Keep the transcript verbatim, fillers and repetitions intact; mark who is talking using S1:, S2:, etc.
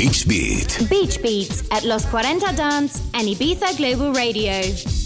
S1: Beach Beat.
S2: Beach Beats at Los cuarenta Dance and Ibiza Global Radio.